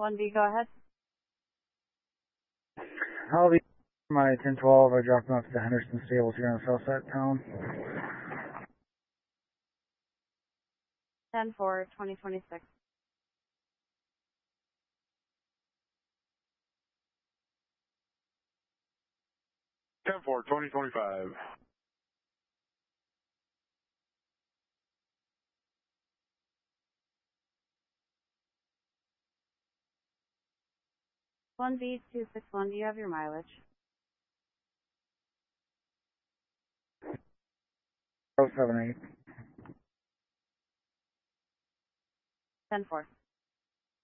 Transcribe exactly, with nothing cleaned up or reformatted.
one B, go ahead. I'll be my ten twelve. I dropped them off to the Henderson stables here on the south side of town. ten four, twenty twenty-six. ten four, twenty twenty-five. one B two six one, do you have your mileage? oh seven eight. ten four.